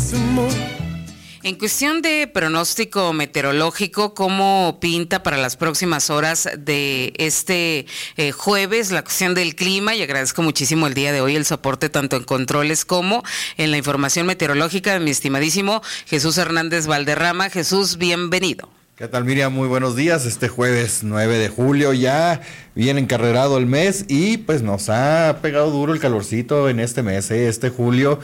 En cuestión de pronóstico meteorológico, ¿cómo pinta para las próximas horas de este jueves la cuestión del clima? Y agradezco muchísimo el día de hoy el soporte tanto en controles como en la información meteorológica de mi estimadísimo Jesús Hernández Valderrama. Jesús, bienvenido. ¿Qué tal, Miriam? Muy buenos días. Este jueves 9 de julio ya bien encarrerado el mes y pues nos ha pegado duro el calorcito en este mes, este julio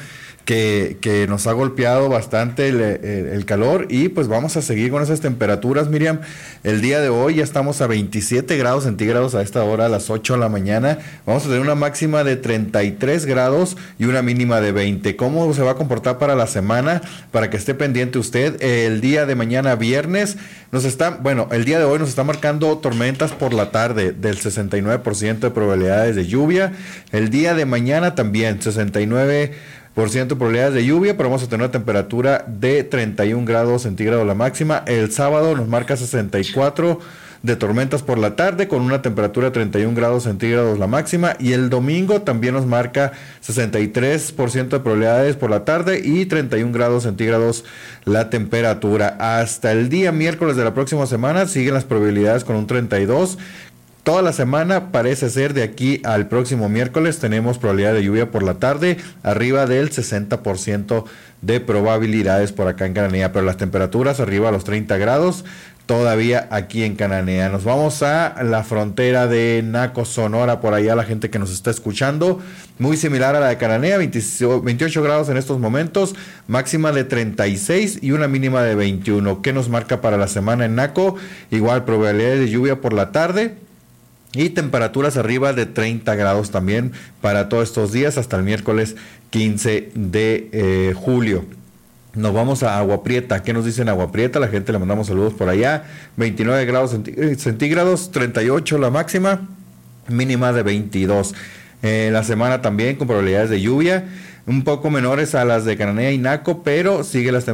que nos ha golpeado bastante el calor y pues vamos a seguir con esas temperaturas, Miriam. El día de hoy ya estamos a 27 grados centígrados a esta hora, a las 8 de la mañana. Vamos a tener una máxima de 33 grados y una mínima de 20. ¿Cómo se va a comportar para la semana? Para que esté pendiente usted. El día de mañana, viernes, el día de hoy nos está marcando tormentas por la tarde del 69% de probabilidades de lluvia. El día de mañana también 69% de probabilidades de lluvia, pero vamos a tener una temperatura de 31 grados centígrados la máxima. El sábado nos marca 64 de tormentas por la tarde con una temperatura de 31 grados centígrados la máxima, y el domingo también nos marca 63% de probabilidades por la tarde y 31 grados centígrados la temperatura. Hasta el día miércoles de la próxima semana siguen las probabilidades con un 32%. Toda la semana parece ser de aquí al próximo miércoles tenemos probabilidad de lluvia por la tarde, arriba del 60% de probabilidades por acá en Cananea, pero las temperaturas arriba a los 30 grados todavía aquí en Cananea. Nos vamos a la frontera de Naco, Sonora, por allá la gente que nos está escuchando, muy similar a la de Cananea, 28 grados en estos momentos, máxima de 36 y una mínima de 21. ¿Qué nos marca para la semana en Naco? Igual probabilidades de lluvia por la tarde y temperaturas arriba de 30 grados también para todos estos días hasta el miércoles 15 de julio. Nos vamos a Agua Prieta. ¿Qué nos dicen Agua Prieta? La gente le mandamos saludos por allá. 29 grados centígrados, 38 la máxima, mínima de 22. La semana también con probabilidades de lluvia un poco menores a las de Cananea y Naco, pero sigue las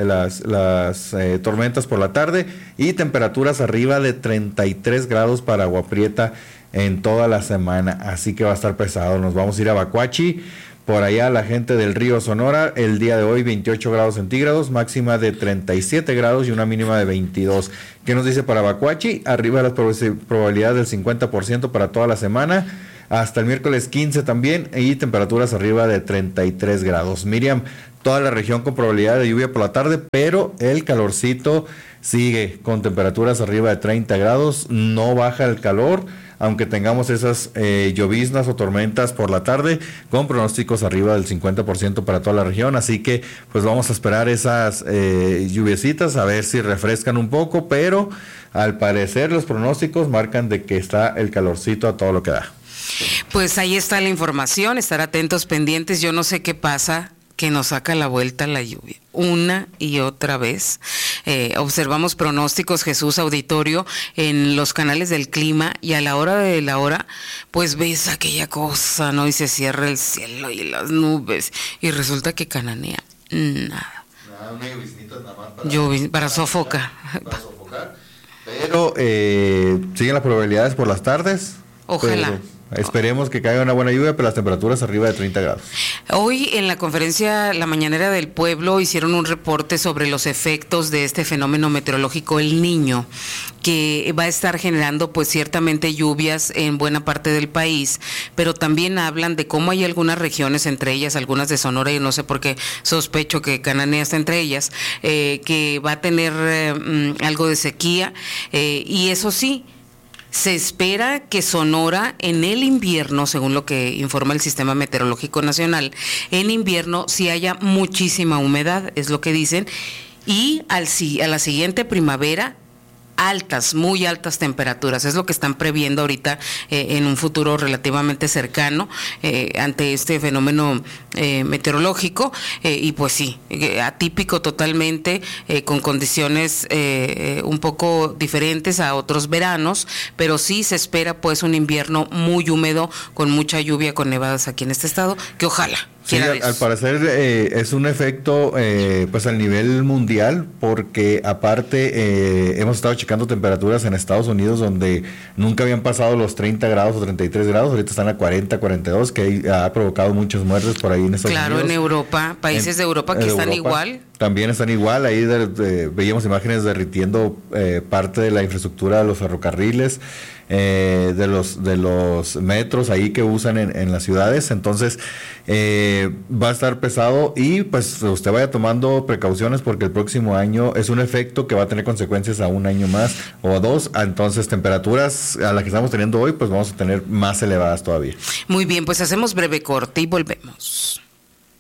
tormentas por la tarde y temperaturas arriba de 33 grados para Agua Prieta en toda la semana, así que va a estar pesado. Nos vamos a ir a Bacuachi, por allá la gente del río Sonora, el día de hoy 28 grados centígrados, máxima de 37 grados y una mínima de 22. ¿Qué nos dice para Bacuachi? Arriba las probabilidades del 50% para toda la semana, hasta el miércoles 15 también, y temperaturas arriba de 33 grados. Miriam, toda la región con probabilidad de lluvia por la tarde, pero el calorcito sigue con temperaturas arriba de 30 grados, no baja el calor, aunque tengamos esas lloviznas o tormentas por la tarde, con pronósticos arriba del 50% para toda la región, así que pues vamos a esperar esas lluviecitas, a ver si refrescan un poco, pero al parecer los pronósticos marcan de que está el calorcito a todo lo que da. Pues ahí está la información, estar atentos, pendientes. Yo no sé qué pasa, que nos saca la vuelta la lluvia una y otra vez. Observamos pronósticos, Jesús, auditorio, en los canales del clima, y a la hora de la hora, pues ves aquella cosa, ¿no? Y se cierra el cielo y las nubes, y resulta que Cananea, nada. Una lloviznita nada más para sofocar. Para sofocar. Pero siguen las probabilidades por las tardes. Ojalá. Esperemos que caiga una buena lluvia, pero las temperaturas arriba de 30 grados. Hoy en la conferencia La Mañanera del Pueblo hicieron un reporte sobre los efectos de este fenómeno meteorológico El Niño, que va a estar generando pues ciertamente lluvias en buena parte del país, pero también hablan de cómo hay algunas regiones, entre ellas algunas de Sonora, y no sé por qué sospecho que Cananea está entre ellas, que va a tener algo de sequía, y eso sí, se espera que Sonora en el invierno, según lo que informa el Sistema Meteorológico Nacional, en invierno sí haya muchísima humedad, es lo que dicen, y a la siguiente primavera muy altas temperaturas, es lo que están previendo ahorita en un futuro relativamente cercano ante este fenómeno meteorológico, y pues sí, atípico totalmente, con condiciones un poco diferentes a otros veranos, pero sí se espera pues un invierno muy húmedo, con mucha lluvia, con nevadas aquí en este estado, que ojalá. Sí, al parecer es un efecto pues al nivel mundial, porque aparte hemos estado checando checando temperaturas en Estados Unidos donde nunca habían pasado los 30 grados o 33 grados, ahorita están a 40, 42, que ha provocado muchas muertes por ahí en Estados Unidos. Claro, en Europa, países de Europa que están igual. También están igual, ahí veíamos imágenes derritiendo parte de la infraestructura de los ferrocarriles, de los metros ahí que usan en las ciudades. Entonces va a estar pesado y pues usted vaya tomando precauciones porque el próximo año es un efecto que va a tener consecuencias a un año más o a dos. Entonces temperaturas a las que estamos teniendo hoy pues vamos a tener más elevadas todavía. Muy bien, pues hacemos breve corte y volvemos.